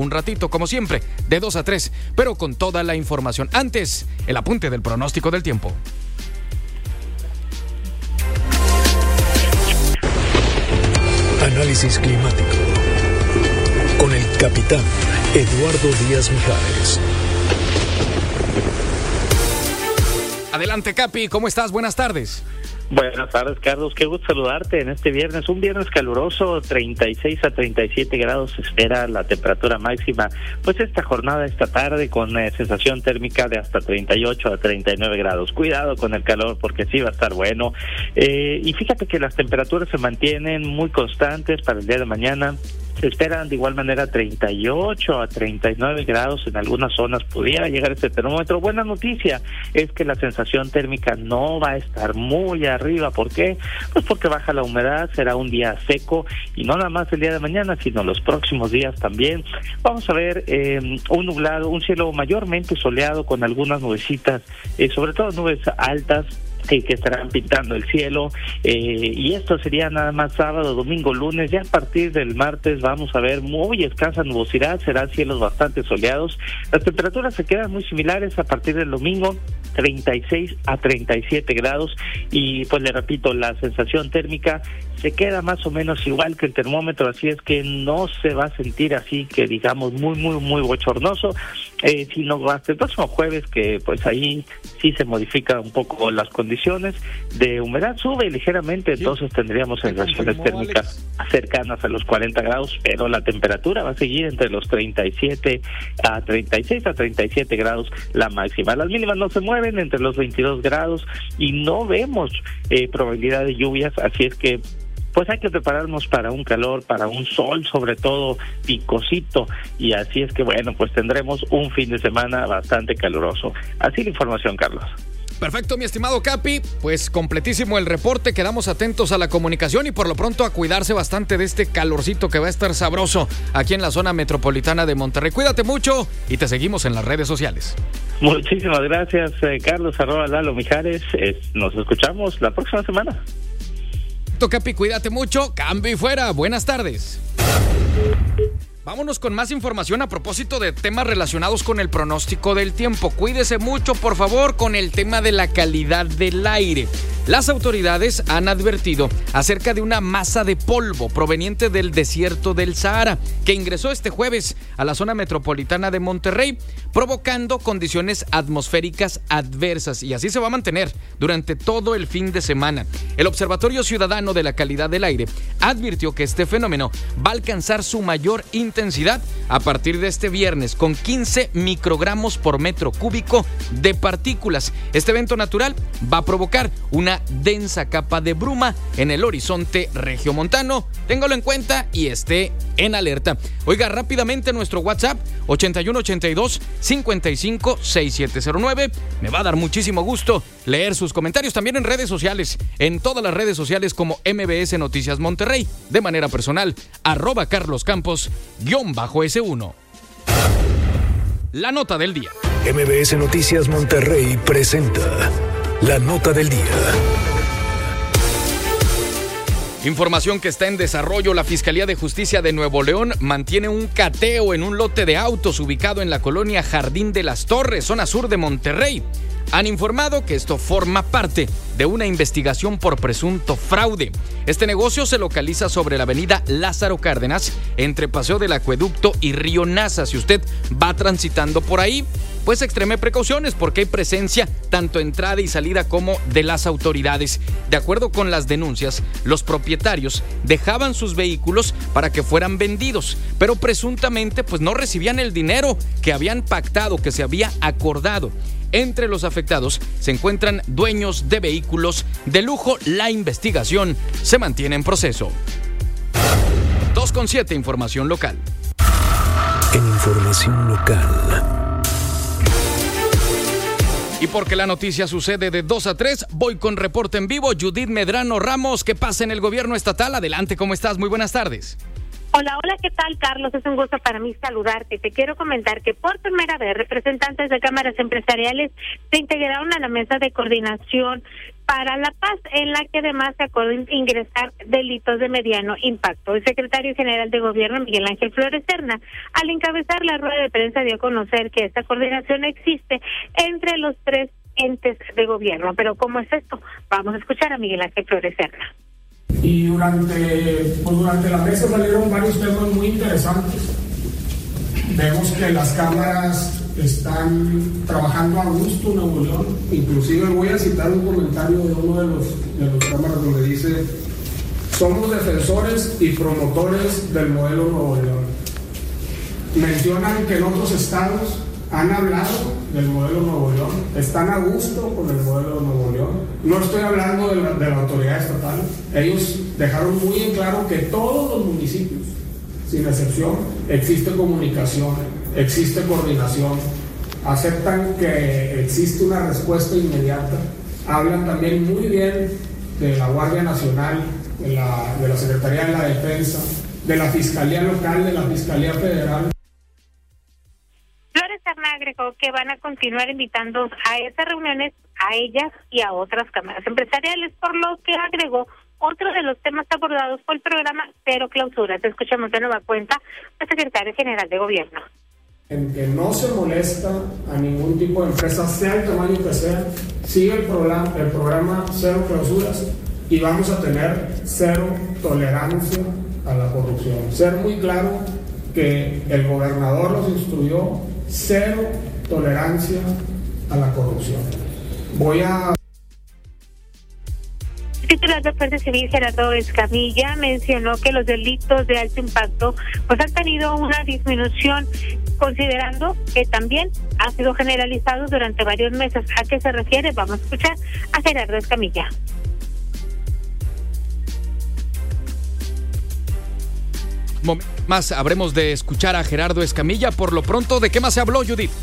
un ratito, como siempre, de 2 a 3, pero con toda la información. Antes, el apunte del pronóstico del tiempo. Análisis climático con el capitán Eduardo Díaz Mijares. Adelante, Capi, ¿cómo estás? Buenas tardes. Buenas tardes, Carlos, qué gusto saludarte en este viernes, un viernes caluroso, 36 a 37 grados se espera la temperatura máxima, pues esta jornada, esta tarde, con sensación térmica de hasta 38 a 39 grados. Cuidado con el calor porque sí va a estar bueno, y fíjate que las temperaturas se mantienen muy constantes para el día de mañana. Se esperan de igual manera 38 a 39 grados en algunas zonas, pudiera llegar este termómetro. Buena noticia es que la sensación térmica no va a estar muy arriba. ¿Por qué? Pues porque baja la humedad, será un día seco y no nada más el día de mañana, sino los próximos días también. Vamos a ver un nublado, un cielo mayormente soleado con algunas nubecitas, sobre todo nubes altas, que estarán pintando el cielo, y esto sería nada más sábado, domingo, lunes. Ya a partir del martes vamos a ver muy escasa nubosidad, serán cielos bastante soleados. Las temperaturas se quedan muy similares a partir del domingo, 36 a 37 grados, y pues le repito, la sensación térmica se queda más o menos igual que el termómetro, así es que no se va a sentir así que digamos muy bochornoso, sino hasta el próximo jueves, que pues ahí sí se modifica un poco las condiciones de humedad, sube ligeramente, entonces tendríamos sensaciones térmicas cercanas a los 40 grados, pero la temperatura va a seguir entre los 37 a 36 a 37 grados la máxima. Las mínimas no se mueven entre los 22 grados y no vemos probabilidad de lluvias, así es que pues hay que prepararnos para un calor, para un sol, sobre todo picosito, y así es que bueno, pues tendremos un fin de semana bastante caluroso. Así la información, Carlos. Perfecto, mi estimado Capi, pues completísimo el reporte, quedamos atentos a la comunicación y por lo pronto a cuidarse bastante de este calorcito que va a estar sabroso aquí en la zona metropolitana de Monterrey. Cuídate mucho y te seguimos en las redes sociales. Muchísimas gracias, Carlos, @Lalo Mijares. Nos escuchamos la próxima semana. Capi, cuídate mucho, cambio y fuera, buenas tardes. Vámonos con más información a propósito de temas relacionados con el pronóstico del tiempo. Cuídese mucho, por favor, con el tema de la calidad del aire. Las autoridades han advertido acerca de una masa de polvo proveniente del desierto del Sahara que ingresó este jueves a la zona metropolitana de Monterrey, provocando condiciones atmosféricas adversas, y así se va a mantener durante todo el fin de semana. El Observatorio Ciudadano de la Calidad del Aire advirtió que este fenómeno va a alcanzar su mayor intensidad a partir de este viernes, con 15 microgramos por metro cúbico de partículas. Este evento natural va a provocar una densa capa de bruma en el horizonte regiomontano. Téngalo en cuenta y esté en alerta. Oiga, rápidamente nuestro WhatsApp 8182-556709. Me va a dar muchísimo gusto leer sus comentarios también en redes sociales, en todas las redes sociales como MBS Noticias Monterrey, de manera personal, @CarlosCampos_S1. La nota del día. MBS Noticias Monterrey presenta la nota del día. Información que está en desarrollo. La Fiscalía de Justicia de Nuevo León mantiene un cateo en un lote de autos ubicado en la colonia Jardín de las Torres, zona sur de Monterrey. Han informado que esto forma parte de una investigación por presunto fraude. Este negocio se localiza sobre la avenida Lázaro Cárdenas, entre Paseo del Acueducto y Río Nasa. Si usted va transitando por ahí, pues extreme precauciones porque hay presencia tanto entrada y salida como de las autoridades. De acuerdo con las denuncias, los propietarios dejaban sus vehículos para que fueran vendidos, pero presuntamente pues no recibían el dinero que habían pactado, que se había acordado. Entre los afectados se encuentran dueños de vehículos de lujo. La investigación se mantiene en proceso. 2:07, información local. En información local. Y porque la noticia sucede de 2 a 3, voy con reporte en vivo. Judith Medrano Ramos, ¿qué pasa en el gobierno estatal? Adelante, ¿cómo estás? Muy buenas tardes. Hola, ¿qué tal, Carlos? Es un gusto para mí saludarte. Te quiero comentar que por primera vez representantes de cámaras empresariales se integraron a la mesa de coordinación para la paz, en la que además se acordó ingresar delitos de mediano impacto. El secretario general de Gobierno, Miguel Ángel Flores Serna, al encabezar la rueda de prensa, dio a conocer que esta coordinación existe entre los 3 entes de gobierno. Pero ¿cómo es esto? Vamos a escuchar a Miguel Ángel Flores Serna. Y durante la mesa salieron varios temas muy interesantes. Vemos que las cámaras están trabajando a gusto en Nuevo León. Inclusive voy a citar un comentario de uno de los cámaras donde dice: somos defensores y promotores del modelo Nuevo León. Mencionan que en otros estados han hablado del modelo Nuevo León, están a gusto con el modelo Nuevo León. No estoy hablando de la autoridad estatal. Ellos dejaron muy en claro que todos los municipios, sin excepción, existe comunicación, existe coordinación, aceptan que existe una respuesta inmediata. Hablan también muy bien de la Guardia Nacional, de la Secretaría de la Defensa, de la Fiscalía Local, de la Fiscalía Federal. Flores Serna agregó que van a continuar invitando a esas reuniones a ellas y a otras cámaras empresariales, por lo que agregó otro de los temas abordados por el programa Cero Clausuras. Escuchamos de nueva cuenta al secretario general de Gobierno. En que no se molesta a ningún tipo de empresa, sea el tamaño que sea, sigue el programa Cero Clausuras y vamos a tener cero tolerancia a la corrupción. Ser muy claro que el gobernador nos instruyó: cero tolerancia a la corrupción. El titular de Fuerza Civil, Gerardo Escamilla, mencionó que los delitos de alto impacto han tenido una disminución, considerando que también ha sido generalizado durante varios meses. ¿A qué se refiere? Vamos a escuchar a Gerardo Escamilla. Más habremos de escuchar a Gerardo Escamilla. Por lo pronto, ¿de qué más se habló, Judith?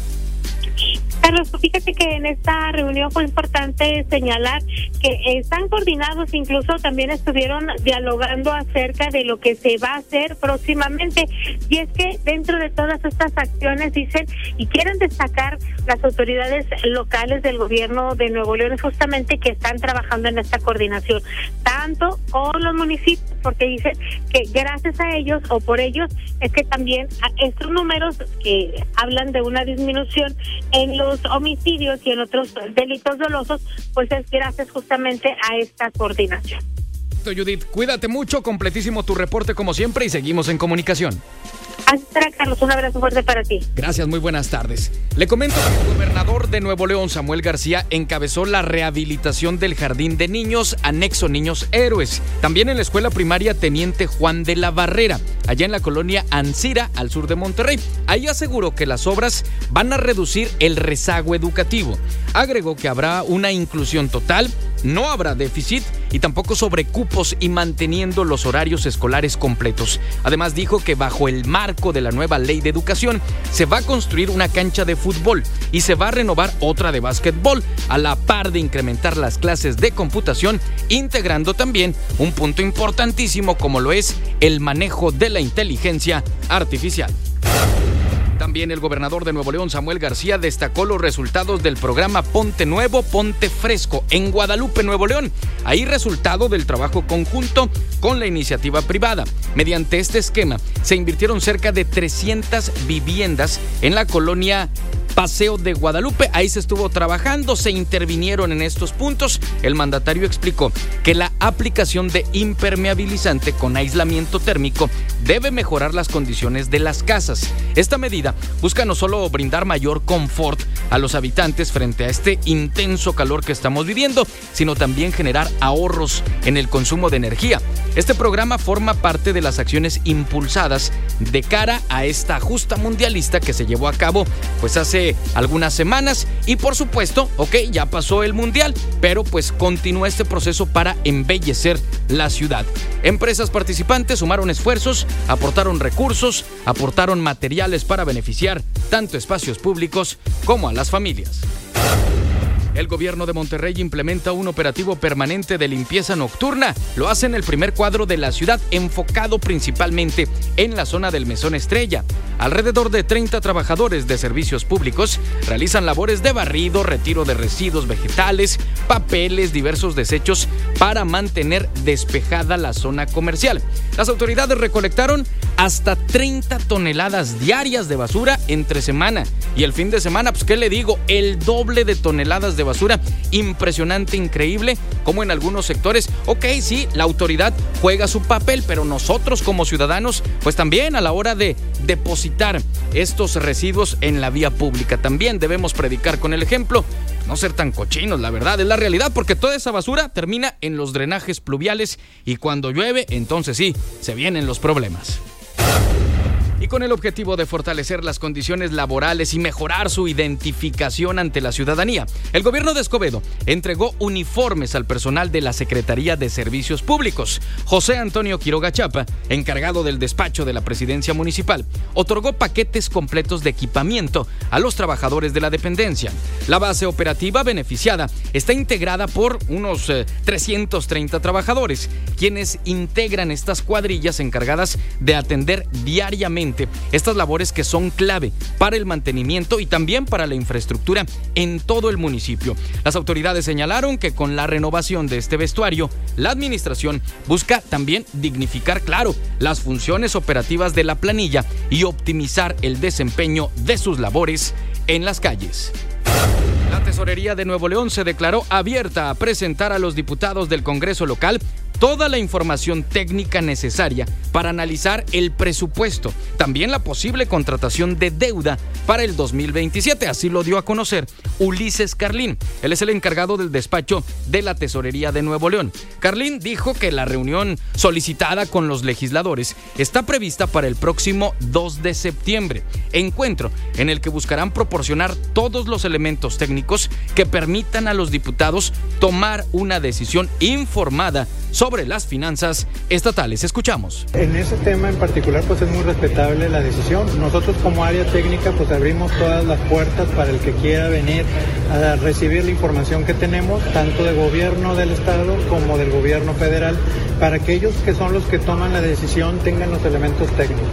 Carlos, fíjate que en esta reunión fue importante señalar que están coordinados, incluso también estuvieron dialogando acerca de lo que se va a hacer próximamente, y es que dentro de todas estas acciones dicen y quieren destacar las autoridades locales del gobierno de Nuevo León, justamente que están trabajando en esta coordinación, tanto con los municipios, porque dicen que gracias a ellos o por ellos es que también estos números que hablan de una disminución en los homicidios y en otros delitos dolosos, pues es gracias justamente a esta coordinación. Judith, cuídate mucho, completísimo tu reporte como siempre y seguimos en comunicación. Así será, Carlos, un abrazo fuerte para ti. Gracias, muy buenas tardes. Le comento que el gobernador de Nuevo León, Samuel García, encabezó la rehabilitación del Jardín de Niños, anexo Niños Héroes. También en la escuela primaria Teniente Juan de la Barrera, allá en la colonia Ancira, al sur de Monterrey. Ahí aseguró que las obras van a reducir el rezago educativo. Agregó que habrá una inclusión total, no habrá déficit y tampoco sobrecupos, y manteniendo los horarios escolares completos. Además dijo que bajo el marco de la nueva ley de educación se va a construir una cancha de fútbol y se va a renovar otra de básquetbol, a la par de incrementar las clases de computación, integrando también un punto importantísimo como lo es el manejo de la inteligencia artificial. También el gobernador de Nuevo León, Samuel García, destacó los resultados del programa Ponte Nuevo, Ponte Fresco en Guadalupe, Nuevo León. Ahí resultado del trabajo conjunto con la iniciativa privada. Mediante este esquema se invirtieron cerca de 300 viviendas en la colonia Paseo de Guadalupe. Ahí se estuvo trabajando, se intervinieron en estos puntos. El mandatario explicó que la aplicación de impermeabilizante con aislamiento térmico debe mejorar las condiciones de las casas. Esta medida busca no solo brindar mayor confort a los habitantes frente a este intenso calor que estamos viviendo, sino también generar ahorros en el consumo de energía. Este programa forma parte de las acciones impulsadas de cara a esta justa mundialista que se llevó a cabo pues hace algunas semanas, y por supuesto, ya pasó el mundial, pero pues continúa este proceso para embellecer la ciudad. Empresas participantes sumaron esfuerzos, aportaron recursos, aportaron materiales para beneficiar tanto espacios públicos como a las familias. El gobierno de Monterrey implementa un operativo permanente de limpieza nocturna. Lo hace en el primer cuadro de la ciudad, enfocado principalmente en la zona del Mesón Estrella. Alrededor de 30 trabajadores de servicios públicos realizan labores de barrido, retiro de residuos vegetales, papeles, diversos desechos para mantener despejada la zona comercial. Las autoridades recolectaron hasta 30 toneladas diarias de basura entre semana. Y el fin de semana, pues, ¿qué le digo? El doble de toneladas de basura. Impresionante, increíble, como en algunos sectores, sí, la autoridad juega su papel, pero nosotros como ciudadanos, pues también a la hora de depositar estos residuos en la vía pública, también debemos predicar con el ejemplo, no ser tan cochinos, la verdad, es la realidad, porque toda esa basura termina en los drenajes pluviales y cuando llueve, entonces sí, se vienen los problemas. Y con el objetivo de fortalecer las condiciones laborales y mejorar su identificación ante la ciudadanía, el gobierno de Escobedo entregó uniformes al personal de la Secretaría de Servicios Públicos. José Antonio Quiroga Chapa, encargado del despacho de la presidencia municipal, otorgó paquetes completos de equipamiento a los trabajadores de la dependencia. La base operativa beneficiada está integrada por unos 330 trabajadores, quienes integran estas cuadrillas encargadas de atender diariamente estas labores que son clave para el mantenimiento y también para la infraestructura en todo el municipio. Las autoridades señalaron que con la renovación de este vestuario, la administración busca también dignificar, claro, las funciones operativas de la planilla y optimizar el desempeño de sus labores en las calles. La Tesorería de Nuevo León se declaró abierta a presentar a los diputados del Congreso local toda la información técnica necesaria para analizar el presupuesto, también la posible contratación de deuda para el 2027, así lo dio a conocer Ulises Carlín. Él es el encargado del despacho de la Tesorería de Nuevo León. Carlín dijo que la reunión solicitada con los legisladores está prevista para el próximo 2 de septiembre, encuentro en el que buscarán proporcionar todos los elementos técnicos que permitan a los diputados tomar una decisión informada sobre las finanzas estatales. Escuchamos. En ese tema en particular, pues es muy respetable la decisión. Nosotros como área técnica, pues abrimos todas las puertas para el que quiera venir a recibir la información que tenemos, tanto del gobierno del estado como del gobierno federal, para que ellos que son los que toman la decisión tengan los elementos técnicos.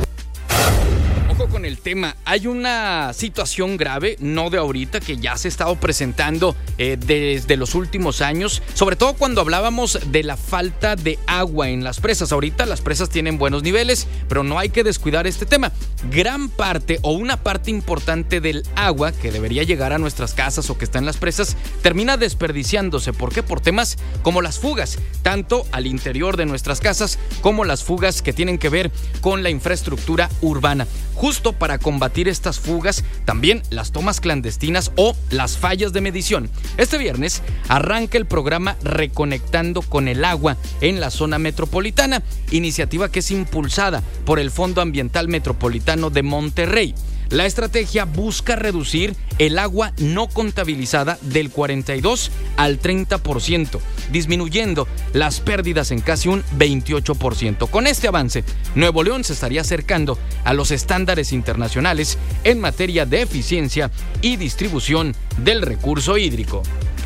Con el tema, hay una situación grave, no de ahorita, que ya se ha estado presentando desde los últimos años, sobre todo cuando hablábamos de la falta de agua en las presas. Ahorita las presas tienen buenos niveles, pero no hay que descuidar este tema. Gran parte o una parte importante del agua que debería llegar a nuestras casas o que está en las presas termina desperdiciándose. ¿Por qué? Por temas como las fugas, tanto al interior de nuestras casas como las fugas que tienen que ver con la infraestructura urbana. Justo para combatir estas fugas, también las tomas clandestinas o las fallas de medición. Este viernes arranca el programa Reconectando con el Agua en la zona metropolitana, iniciativa que es impulsada por el Fondo Ambiental Metropolitano de Monterrey. La estrategia busca reducir el agua no contabilizada del 42 al 30%, disminuyendo las pérdidas en casi un 28%. Con este avance, Nuevo León se estaría acercando a los estándares internacionales en materia de eficiencia y distribución del recurso hídrico.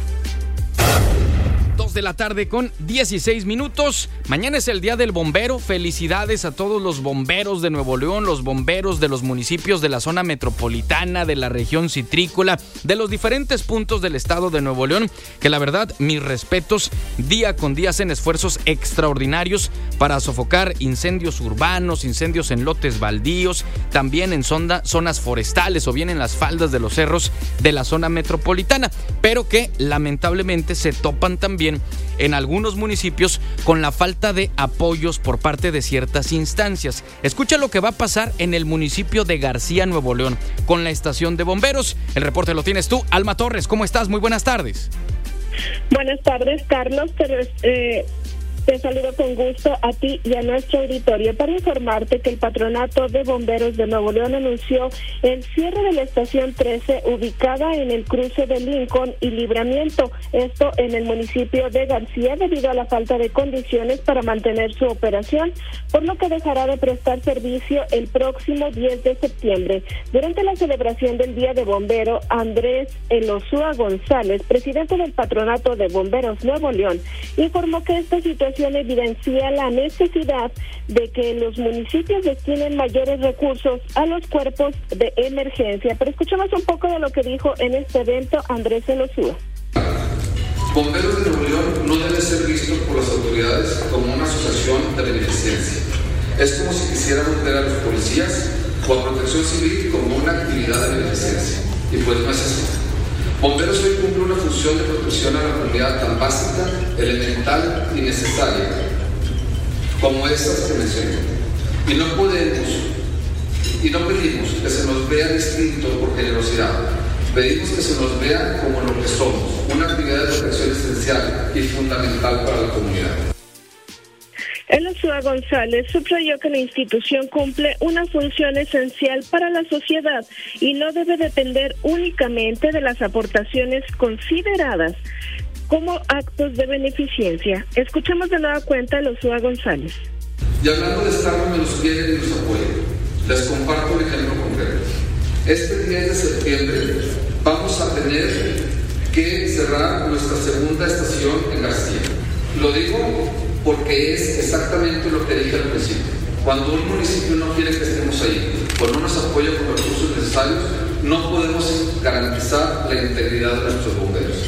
2 de la tarde con 16 minutos. Mañana es el Día del Bombero. Felicidades a todos los bomberos de Nuevo León, los bomberos de los municipios de la zona metropolitana, de la región citrícola, de los diferentes puntos del estado de Nuevo León, que la verdad, mis respetos, día con día hacen esfuerzos extraordinarios para sofocar incendios urbanos, incendios en lotes baldíos, también en zonas forestales o bien en las faldas de los cerros de la zona metropolitana, pero que lamentablemente se topan también en algunos municipios con la falta de apoyos por parte de ciertas instancias. Escucha lo que va a pasar en el municipio de García, Nuevo León, con la estación de bomberos. El reporte lo tienes tú, Alma Torres. ¿Cómo estás? Muy buenas tardes. Buenas tardes, Carlos. Te saludo con gusto a ti y a nuestro auditorio para informarte que el Patronato de Bomberos de Nuevo León anunció el cierre de la estación 13 ubicada en el cruce de Lincoln y Libramiento, esto en el municipio de García debido a la falta de condiciones para mantener su operación, por lo que dejará de prestar servicio el próximo 10 de septiembre. Durante la celebración del Día de Bombero, Andrés Elosúa González, presidente del Patronato de Bomberos Nuevo León, informó que esta situación evidencia la necesidad de que los municipios destinen mayores recursos a los cuerpos de emergencia. Pero escuchamos un poco de lo que dijo en este evento Andrés Elosúa. Bomberos de Nuevo León no debe ser visto por las autoridades como una asociación de beneficencia. Es como si quisiéramos ver a los policías o a Protección Civil como una actividad de beneficencia. Y pues no es así. Bomberos hoy cumple una función de protección a la comunidad tan básica, elemental y necesaria como esas que mencioné. Y no pedimos que se nos vea distinto por generosidad. Pedimos que se nos vea como lo que somos, una actividad de protección esencial y fundamental para la comunidad. Elosúa González subrayó que la institución cumple una función esencial para la sociedad y no debe depender únicamente de las aportaciones consideradas como actos de beneficencia. Escuchemos de nueva cuenta a Elosúa González. Y hablando de estar donde nos quieren y nos apoyan, les comparto un ejemplo concreto. Este 10 de septiembre vamos a tener que cerrar nuestra segunda estación en García. Lo digo porque es exactamente lo que dije al principio. Cuando un municipio no quiere que estemos ahí o no nos apoya con recursos necesarios, no podemos garantizar la integridad de nuestros bomberos.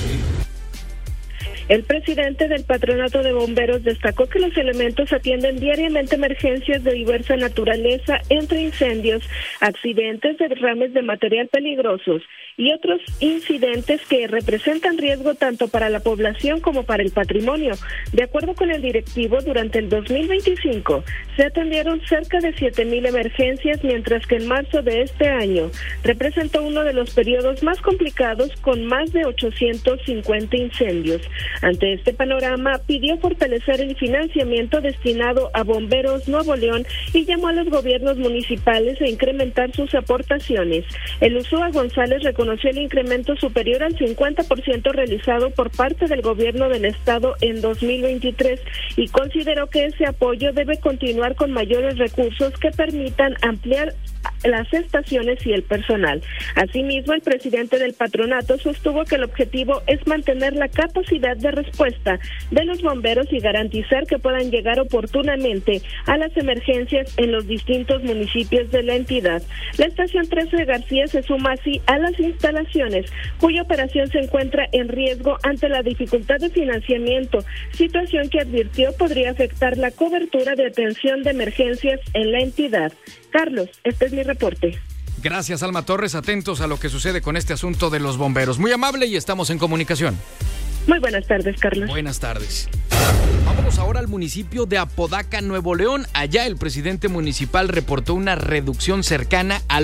El presidente del Patronato de Bomberos destacó que los elementos atienden diariamente emergencias de diversa naturaleza, entre incendios, accidentes, derrames de material peligrosos y otros incidentes que representan riesgo tanto para la población como para el patrimonio. De acuerdo con el directivo, durante el 2025 se atendieron cerca de 7,000 emergencias, mientras que en marzo de este año representó uno de los periodos más complicados con más de 850 incendios. Ante este panorama, pidió fortalecer el financiamiento destinado a Bomberos Nuevo León y llamó a los gobiernos municipales a incrementar sus aportaciones. Elosúa González reconoció el incremento superior al 50% realizado por parte del gobierno del estado en 2023 y consideró que ese apoyo debe continuar con mayores recursos que permitan ampliar las estaciones y el personal. Asimismo, el presidente del patronato sostuvo que el objetivo es mantener la capacidad de respuesta de los bomberos y garantizar que puedan llegar oportunamente a las emergencias en los distintos municipios de la entidad. La estación 13 de García se suma así a las instalaciones cuya operación se encuentra en riesgo ante la dificultad de financiamiento, situación que advirtió podría afectar la cobertura de atención de emergencias en la entidad. Carlos, este es mi reporte. Gracias, Alma Torres. Atentos a lo que sucede con este asunto de los bomberos. Muy amable y estamos en comunicación. Muy buenas tardes, Carlos. Buenas tardes. Vámonos ahora al municipio de Apodaca, Nuevo León. Allá el presidente municipal reportó una reducción cercana al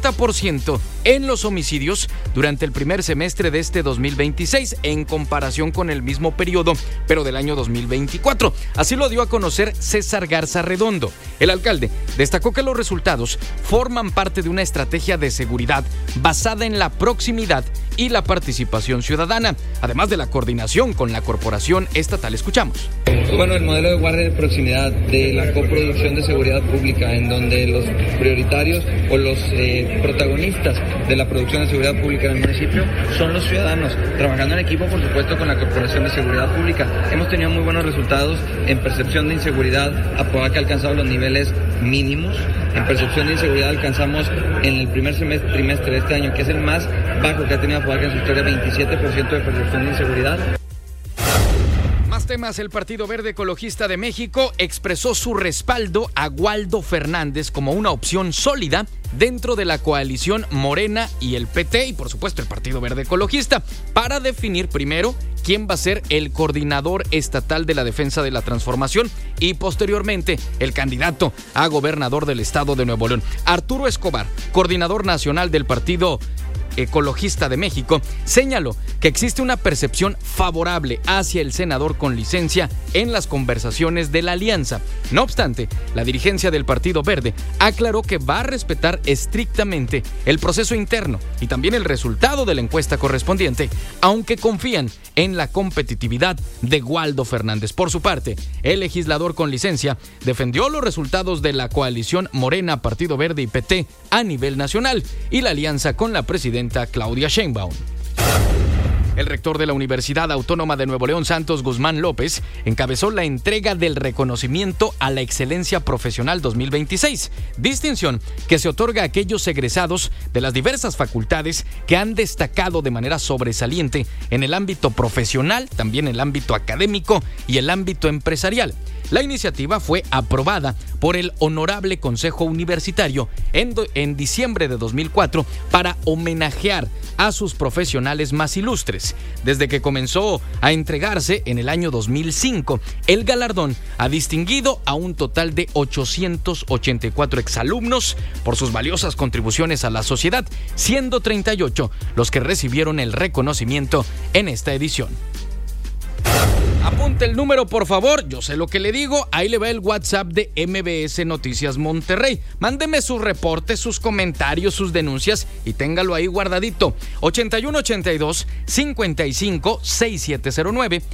80% en los homicidios durante el primer semestre de este 2026 en comparación con el mismo periodo, pero del año 2024. Así lo dio a conocer César Garza Redondo. El alcalde destacó que los resultados forman parte de una estrategia de seguridad basada en la proximidad y la participación ciudadana, además de la coordinación con la corporación estatal. Escuchamos. Bueno, el modelo de guardia de proximidad de la coproducción de seguridad pública, en donde los prioritarios o los protagonistas de la producción de seguridad pública en el municipio son los ciudadanos, trabajando en equipo, por supuesto, con la Corporación de Seguridad Pública. Hemos tenido muy buenos resultados en percepción de inseguridad. Apodaca ha alcanzado los niveles mínimos. En percepción de inseguridad alcanzamos en el primer trimestre de este año, que es el más bajo que ha tenido Apodaca en su historia, 27% de percepción de inseguridad. Más temas. El Partido Verde Ecologista de México expresó su respaldo a Waldo Fernández como una opción sólida dentro de la coalición Morena y el PT y por supuesto el Partido Verde Ecologista para definir primero quién va a ser el coordinador estatal de la defensa de la transformación y posteriormente el candidato a gobernador del estado de Nuevo León. Arturo Escobar, coordinador nacional del partido Ecologista de México, señaló que existe una percepción favorable hacia el senador con licencia en las conversaciones de la alianza. No obstante, la dirigencia del Partido Verde aclaró que va a respetar estrictamente el proceso interno y también el resultado de la encuesta correspondiente, aunque confían en la competitividad de Waldo Fernández. Por su parte, el legislador con licencia defendió los resultados de la coalición Morena, Partido Verde y PT a nivel nacional y la alianza con la presidenta Claudia Sheinbaum. El rector de la Universidad Autónoma de Nuevo León, Santos Guzmán López, encabezó la entrega del reconocimiento a la excelencia profesional 2026, distinción que se otorga a aquellos egresados de las diversas facultades que han destacado de manera sobresaliente en el ámbito profesional, también el ámbito académico y el ámbito empresarial. La iniciativa fue aprobada por el Honorable Consejo Universitario en diciembre de 2004 para homenajear a sus profesionales más ilustres. Desde que comenzó a entregarse en el año 2005, el galardón ha distinguido a un total de 884 exalumnos por sus valiosas contribuciones a la sociedad, siendo 38 los que recibieron el reconocimiento en esta edición. Apunte el número, por favor. Yo sé lo que le digo. Ahí le va el WhatsApp de MBS Noticias Monterrey. Mándeme sus reportes, sus comentarios, sus denuncias y téngalo ahí guardadito. 8182-556709.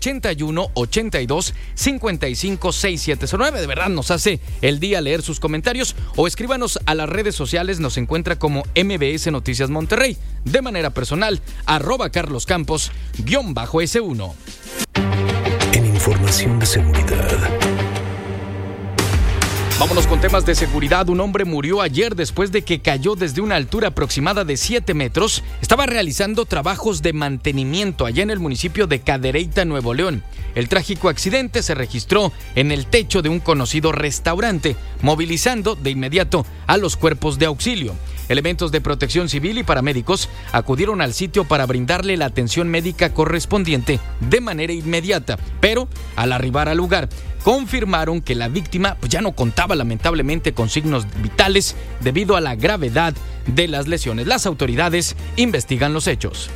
8182-556709. De verdad nos hace el día leer sus comentarios, o escríbanos a las redes sociales. Nos encuentra como MBS Noticias Monterrey. De manera personal, @CarlosCampos_S1. En información de seguridad. Vámonos con temas de seguridad. Un hombre murió ayer después de que cayó desde una altura aproximada de 7 metros. Estaba realizando trabajos de mantenimiento allá en el municipio de Cadereyta, Nuevo León. El trágico accidente se registró en el techo de un conocido restaurante, movilizando de inmediato a los cuerpos de auxilio. Elementos de protección civil y paramédicos acudieron al sitio para brindarle la atención médica correspondiente de manera inmediata, pero al arribar al lugar confirmaron que la víctima ya no contaba lamentablemente con signos vitales debido a la gravedad de las lesiones. Las autoridades investigan los hechos.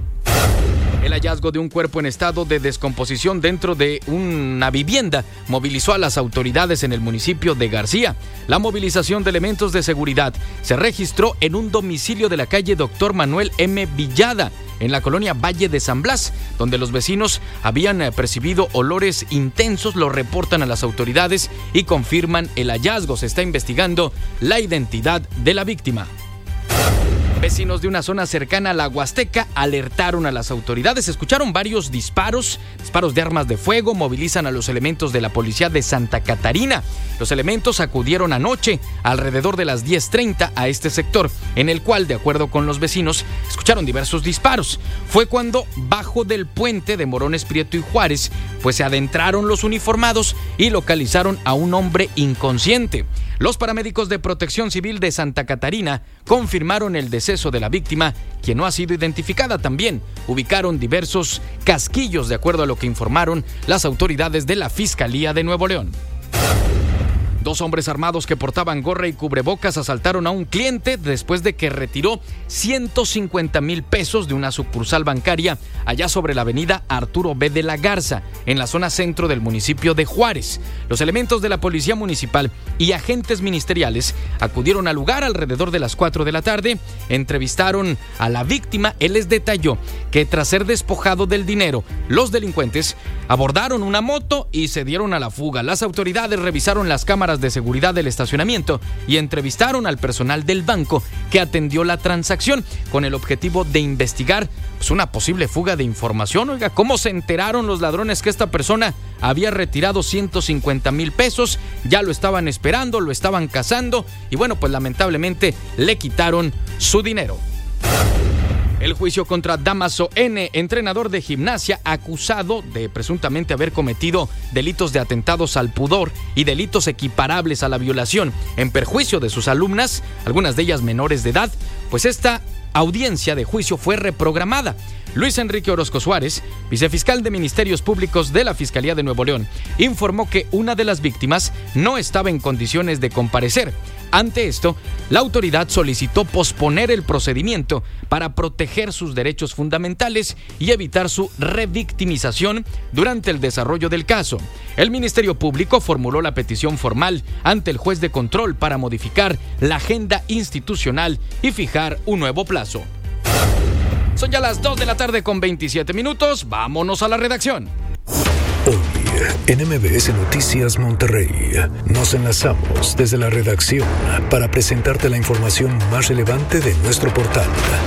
El hallazgo de un cuerpo en estado de descomposición dentro de una vivienda movilizó a las autoridades en el municipio de García. La movilización de elementos de seguridad se registró en un domicilio de la calle Dr. Manuel M. Villada, en la colonia Valle de San Blas, donde los vecinos habían percibido olores intensos. Lo reportan a las autoridades y confirman el hallazgo. Se está investigando la identidad de la víctima. Vecinos de una zona cercana a la Huasteca alertaron a las autoridades. Escucharon varios disparos de armas de fuego. Movilizan a los elementos de la policía de Santa Catarina. Los elementos acudieron anoche alrededor de las 10:30 a este sector, en el cual, de acuerdo con los vecinos, escucharon diversos disparos. Fue cuando, bajo del puente de Morones Prieto y Juárez, pues se adentraron los uniformados y localizaron a un hombre inconsciente. Los paramédicos de Protección Civil de Santa Catarina confirmaron el deceso de la víctima, quien no ha sido identificada. También ubicaron diversos casquillos, de acuerdo a lo que informaron las autoridades de la Fiscalía de Nuevo León. 2 hombres armados que portaban gorra y cubrebocas asaltaron a un cliente después de que retiró 150,000 pesos de una sucursal bancaria allá sobre la avenida Arturo B. de la Garza, en la zona centro del municipio de Juárez. Los elementos de la policía municipal y agentes ministeriales acudieron al lugar alrededor de las 4 de la tarde, entrevistaron a la víctima. Él les detalló que tras ser despojado del dinero, los delincuentes abordaron una moto y se dieron a la fuga. Las autoridades revisaron las cámaras de seguridad del estacionamiento y entrevistaron al personal del banco que atendió la transacción con el objetivo de investigar una posible fuga de información. Oiga, ¿cómo se enteraron los ladrones que esta persona había retirado 150,000 pesos? Ya lo estaban esperando, lo estaban cazando y bueno, pues lamentablemente le quitaron su dinero. El juicio contra Damaso N., entrenador de gimnasia acusado de presuntamente haber cometido delitos de atentados al pudor y delitos equiparables a la violación en perjuicio de sus alumnas, algunas de ellas menores de edad, pues esta audiencia de juicio fue reprogramada. Luis Enrique Orozco Suárez, vicefiscal de Ministerios Públicos de la Fiscalía de Nuevo León, informó que una de las víctimas no estaba en condiciones de comparecer. Ante esto, la autoridad solicitó posponer el procedimiento para proteger sus derechos fundamentales y evitar su revictimización durante el desarrollo del caso. El Ministerio Público formuló la petición formal ante el juez de control para modificar la agenda institucional y fijar un nuevo plazo. Son ya las 2 de la tarde con 27 minutos. Vámonos a la redacción. Hoy, en MBS Noticias Monterrey, nos enlazamos desde la redacción para presentarte la información más relevante de nuestro portal.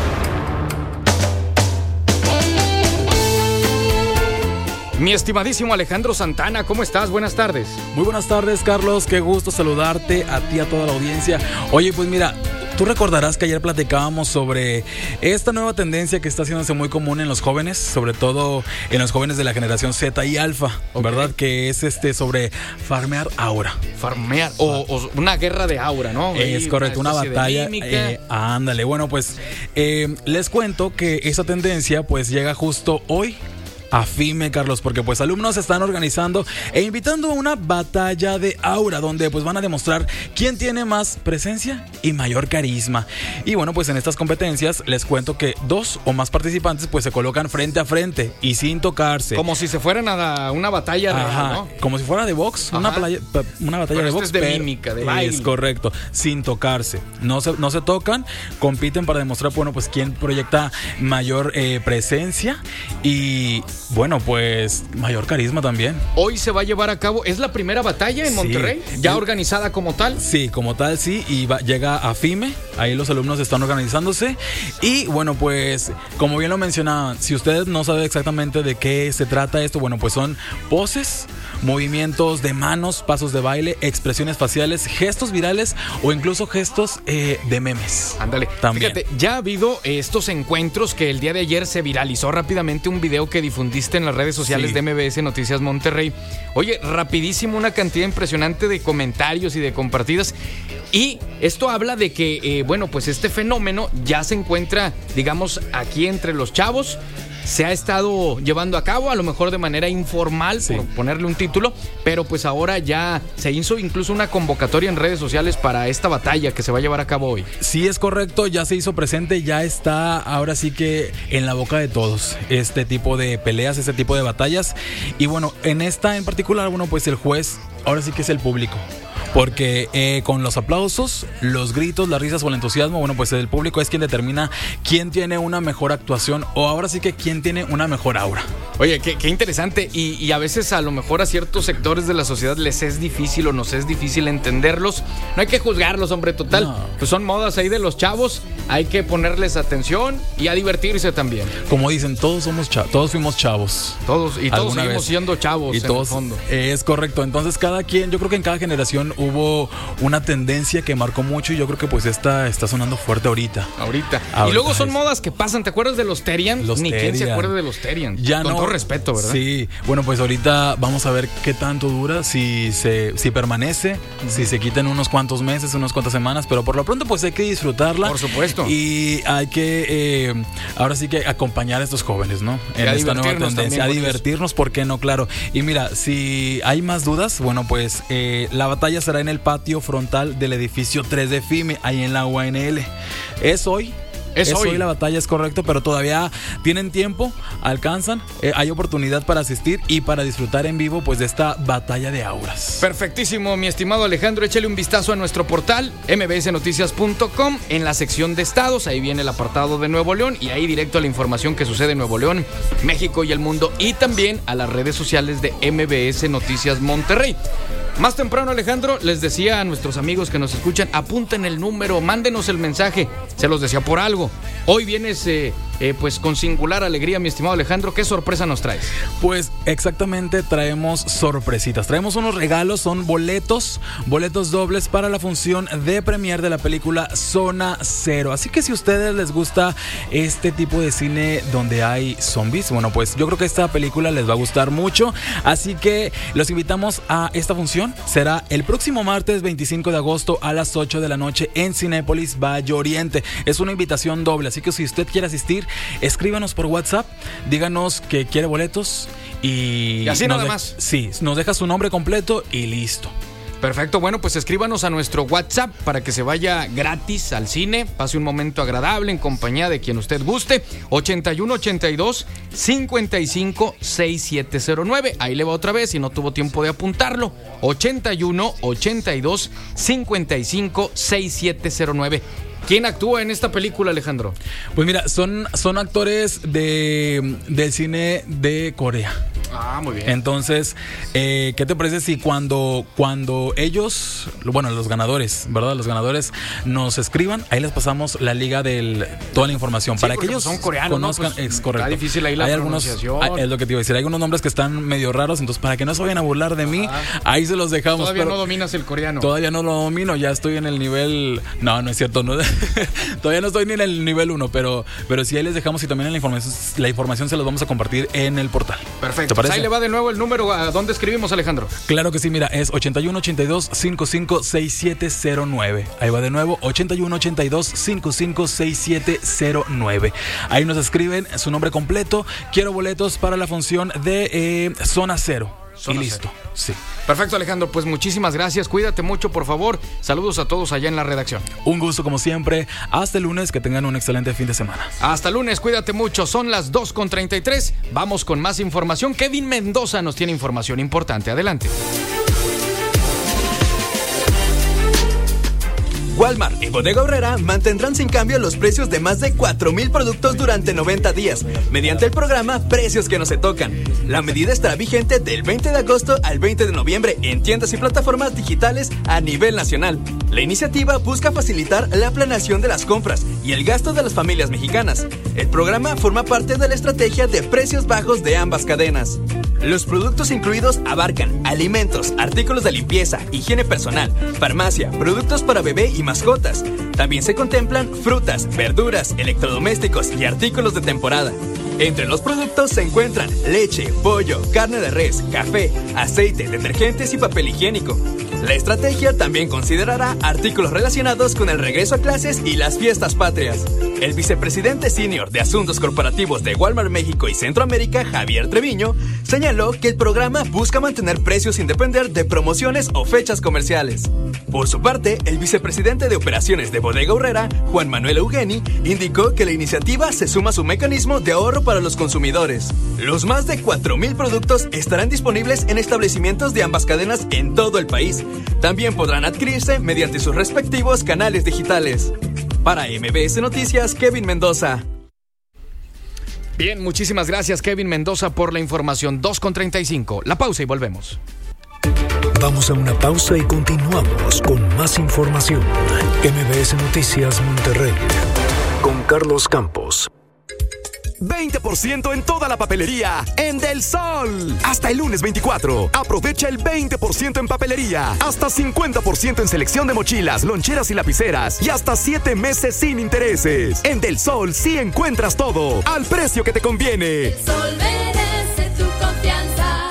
Mi estimadísimo Alejandro Santana, ¿cómo estás? Buenas tardes. Muy buenas tardes, Carlos. Qué gusto saludarte a ti, a toda la audiencia. Oye, pues mira, tú recordarás que ayer platicábamos sobre esta nueva tendencia que está haciéndose muy común en los jóvenes, sobre todo en los jóvenes de la generación Z y Alfa, ¿verdad? Que es sobre farmear aura. Farmear, o una guerra de aura, ¿no? Es correcto, una batalla. Ándale, bueno, pues les cuento que esa tendencia pues llega justo hoy a FIME, Carlos, porque pues alumnos se están organizando e invitando a una batalla de aura donde pues van a demostrar quién tiene más presencia y mayor carisma. Y bueno, pues en estas competencias les cuento que 2 o más participantes pues se colocan frente a frente y sin tocarse. Como si se fueran a una batalla real, ¿no? Como si fuera de box, una batalla de box. Es de mímica, de baile. Es correcto, sin tocarse. No se tocan, compiten para demostrar, bueno, pues quién proyecta mayor presencia y bueno, pues mayor carisma también. Hoy se va a llevar a cabo, ¿es la primera batalla en Monterrey? ¿Ya organizada como tal? Sí, como tal, sí, y llega a FIME, ahí los alumnos están organizándose y bueno, pues como bien lo mencionaban, si ustedes no saben exactamente de qué se trata esto, bueno, pues son poses, movimientos de manos, pasos de baile, expresiones faciales, gestos virales o incluso gestos de memes. Ándale, también. Fíjate, ya ha habido estos encuentros que el día de ayer se viralizó rápidamente un video que difundiste en las redes sociales de MBS Noticias Monterrey. Oye, rapidísimo, una cantidad impresionante de comentarios y de compartidas. Y esto habla de que, bueno, pues este fenómeno ya se encuentra, digamos, aquí entre los chavos. Se ha estado llevando a cabo, a lo mejor de manera informal, por ponerle un título, pero pues ahora ya se hizo incluso una convocatoria en redes sociales para esta batalla que se va a llevar a cabo hoy. Sí, es correcto, ya se hizo presente, ya está ahora sí que en la boca de todos este tipo de peleas, este tipo de batallas. Y bueno, en esta en particular, bueno, pues el juez ahora sí que es el público. Porque con los aplausos, los gritos, las risas o el entusiasmo, bueno, pues el público es quien determina quién tiene una mejor actuación o ahora sí que quién tiene una mejor aura. Oye, qué interesante y a veces a lo mejor a ciertos sectores de la sociedad les es difícil o nos es difícil entenderlos. No hay que juzgarlos, hombre, total. No. Pues son modas ahí de los chavos, hay que ponerles atención y a divertirse también. Como dicen, todos somos chavos, todos fuimos chavos. Todos seguimos siendo chavos y en todos, el fondo. Es correcto, entonces cada quien, yo creo que en cada generación hubo una tendencia que marcó mucho y yo creo que pues esta está sonando fuerte ahorita. Y luego son modas que pasan, ¿te acuerdas de los Terian? Ni quién se acuerda de los Terian. Ya con no, todo respeto, ¿verdad? Sí, bueno, pues ahorita vamos a ver qué tanto dura, si permanece, si se quitan unos cuantos meses, unas cuantas semanas, pero por lo pronto pues hay que disfrutarla. Por supuesto. Y hay que, ahora sí que acompañar a estos jóvenes, ¿no? En esta nueva tendencia, a divertirnos, ¿por qué no? Claro. Y mira, si hay más dudas, bueno, pues la batalla será en el patio frontal del edificio 3 de FIME, ahí en la UANL. Es hoy la batalla, es correcto, pero todavía tienen tiempo, alcanzan, hay oportunidad para asistir y para disfrutar en vivo pues de esta batalla de auras. Perfectísimo, mi estimado Alejandro, échale un vistazo a nuestro portal mbsnoticias.com en la sección de estados, ahí viene el apartado de Nuevo León y ahí directo a la información que sucede en Nuevo León, México y el mundo y también a las redes sociales de MBS Noticias Monterrey. Más temprano, Alejandro, les decía a nuestros amigos que nos escuchan, apunten el número, mándenos el mensaje, se los decía por algo. Hoy vienes pues con singular alegría, mi estimado Alejandro, ¿qué sorpresa nos traes? Pues exactamente, traemos sorpresitas, traemos unos regalos, son boletos dobles para la función de premier de la película Zona Cero. Así que si a ustedes les gusta este tipo de cine donde hay zombies, bueno, pues yo creo que esta película les va a gustar mucho, así que los invitamos a esta función. Será el próximo martes 25 de agosto a las 8 de la noche en Cinépolis Valle Oriente. Es una invitación doble, así que si usted quiere asistir, escríbanos por WhatsApp, díganos que quiere boletos y así nada más. Sí, nos deja su nombre completo y listo. Perfecto, bueno, pues escríbanos a nuestro WhatsApp para que se vaya gratis al cine, pase un momento agradable en compañía de quien usted guste. 8182-556709. Ahí le va otra vez si no tuvo tiempo de apuntarlo. 8182-556709. ¿Quién actúa en esta película, Alejandro? Pues mira, son actores del cine de Corea. Ah, muy bien. Entonces, ¿qué te parece si cuando ellos, bueno, los ganadores, ¿verdad? Los ganadores nos escriban, ahí les pasamos la liga toda la información, sí, para que ellos son coreanos, conozcan, ¿no? Pues, es correcto. está difícil ahí la pronunciación. Es lo que te iba a decir, hay unos nombres que están medio raros, entonces para que no se vayan a burlar de mí, ahí se los dejamos. Todavía no dominas el coreano. Todavía no lo domino, ya estoy en el nivel... No es cierto, no. Todavía no estoy ni en el nivel 1, pero sí ahí les dejamos y también la información se los vamos a compartir en el portal. Perfecto. Pues ahí le va de nuevo el número. ¿A dónde escribimos, Alejandro? Claro que sí, mira, es 8182-556709. Ahí va de nuevo, 8182-556709. Ahí nos escriben su nombre completo. Quiero boletos para la función de Zona Cero. Y listo. Sí. Perfecto, Alejandro, pues muchísimas gracias, cuídate mucho, por favor. Saludos a todos allá en la redacción. Un gusto como siempre. Hasta el lunes, que tengan un excelente fin de semana. Hasta el lunes, cuídate mucho. Son las 2:33. Vamos con más información. Kevin Mendoza nos tiene información importante. Adelante. Walmart y Bodega Aurrera mantendrán sin cambio los precios de más de 4,000 productos durante 90 días, mediante el programa Precios que no se tocan. La medida estará vigente del 20 de agosto al 20 de noviembre en tiendas y plataformas digitales a nivel nacional. La iniciativa busca facilitar la planeación de las compras y el gasto de las familias mexicanas. El programa forma parte de la estrategia de precios bajos de ambas cadenas. Los productos incluidos abarcan alimentos, artículos de limpieza, higiene personal, farmacia, productos para bebé y mascotas. También se contemplan frutas, verduras, electrodomésticos y artículos de temporada. Entre los productos se encuentran leche, pollo, carne de res, café, aceite, detergentes y papel higiénico. La estrategia también considerará artículos relacionados con el regreso a clases y las fiestas patrias. El vicepresidente senior de Asuntos Corporativos de Walmart México y Centroamérica, Javier Treviño, señaló que el programa busca mantener precios sin depender de promociones o fechas comerciales. Por su parte, el vicepresidente de operaciones de Bodega Aurrera, Juan Manuel Eugeni, indicó que la iniciativa se suma a su mecanismo de ahorro para los consumidores. Los más de 4,000 productos estarán disponibles en establecimientos de ambas cadenas en todo el país. También podrán adquirirse mediante sus respectivos canales digitales. Para MBS Noticias, Kevin Mendoza. Bien, muchísimas gracias, Kevin Mendoza, por la información. 2:35. La pausa y volvemos. Vamos a una pausa y continuamos con más información. MBS Noticias Monterrey con Carlos Campos. 20% en toda la papelería en Del Sol. Hasta el lunes 24. Aprovecha el 20% en papelería. Hasta 50% en selección de mochilas, loncheras y lapiceras. Y hasta 7 meses sin intereses. En Del Sol sí encuentras todo al precio que te conviene. Del Sol merece tu confianza.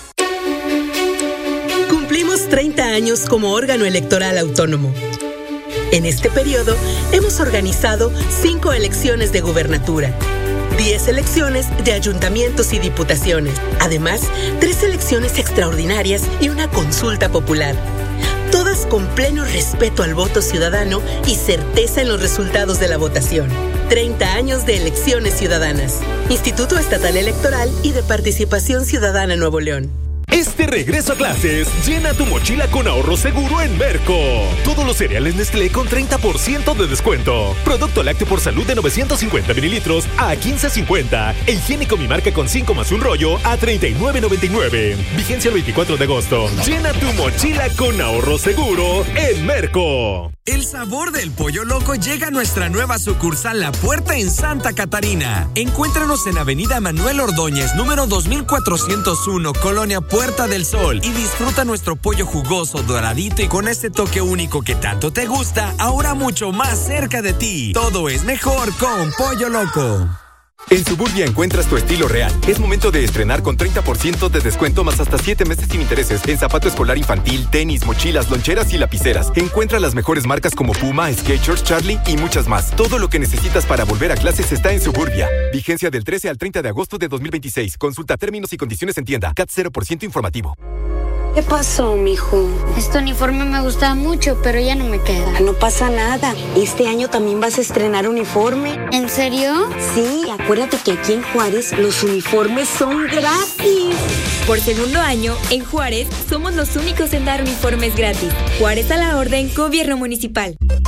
Cumplimos 30 años como órgano electoral autónomo. En este periodo hemos organizado 5 elecciones de gubernatura, 10 elecciones de ayuntamientos y diputaciones, además 3 elecciones extraordinarias y una consulta popular. Todas con pleno respeto al voto ciudadano y certeza en los resultados de la votación. 30 años de elecciones ciudadanas. Instituto Estatal Electoral y de Participación Ciudadana Nuevo León. Este regreso a clases, llena tu mochila con ahorro seguro en Merco. Todos los cereales Nestlé con 30% de descuento. Producto lácteo por salud de 950 mililitros a $15.50. E higiénico Mi Marca con 5 más un rollo a $39.99. Vigencia el 24 de agosto. Llena tu mochila con ahorro seguro en Merco. El sabor del Pollo Loco llega a nuestra nueva sucursal La Puerta en Santa Catarina. Encuéntranos en Avenida Manuel Ordóñez, número 2401, Colonia Puerta del Sol, y disfruta nuestro pollo jugoso, doradito y con ese toque único que tanto te gusta, ahora mucho más cerca de ti. Todo es mejor con Pollo Loco. En Suburbia encuentras tu estilo real. Es momento de estrenar con 30% de descuento más hasta 7 meses sin intereses en zapato escolar infantil, tenis, mochilas, loncheras y lapiceras. Encuentra las mejores marcas como Puma, Skechers, Charlie y muchas más. Todo lo que necesitas para volver a clases está en Suburbia. Vigencia del 13 al 30 de agosto de 2026. Consulta términos y condiciones en tienda. CAT 0% informativo. ¿Qué pasó, mijo? Este uniforme me gustaba mucho, pero ya no me queda. No pasa nada. Este año también vas a estrenar uniforme. ¿En serio? Sí, acuérdate que aquí en Juárez los uniformes son gratis. Por segundo año, en Juárez, somos los únicos en dar uniformes gratis. Juárez a la orden, Gobierno Municipal.